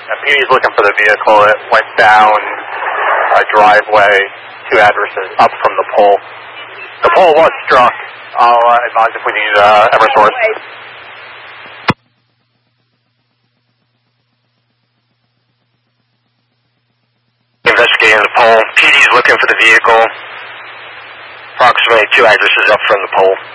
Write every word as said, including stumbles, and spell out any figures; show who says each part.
Speaker 1: Uh, P D's looking for the vehicle. It went down a driveway, two addresses up from the pole. The pole was struck. I'll uh, advise if we need uh, Eversource.
Speaker 2: Investigating the pole. P D's looking for the vehicle. Approximately two addresses up from the pole.